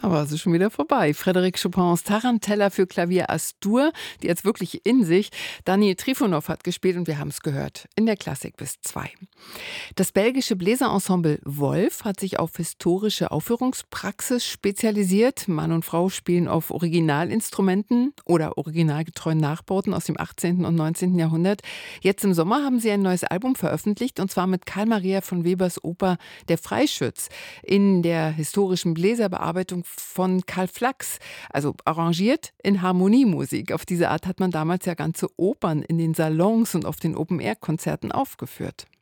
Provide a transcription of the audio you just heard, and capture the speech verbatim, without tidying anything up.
Aber es ist schon wieder vorbei. Frédéric Chopins Tarantella für Klavier As-Dur, die jetzt wirklich in sich. Daniel Trifonov hat gespielt und wir haben es gehört in der Klassik bis zwei. Das belgische Bläserensemble Wolf hat sich auf historische Aufführungspraxis spezialisiert. Mann und Frau spielen auf Originalinstrumenten oder originalgetreuen Nachbauten aus dem achtzehnten und neunzehnten Jahrhundert. Jetzt im Sommer haben sie ein neues Album veröffentlicht und zwar mit Karl Maria von Webers Oper Der Freischütz in der historischen Bläserbearbeitung von Karl Flachs, also arrangiert in Harmoniemusik. Auf diese Art hat man damals ja ganze Opern in den Salons und auf den Open-Air-Konzerten aufgeführt.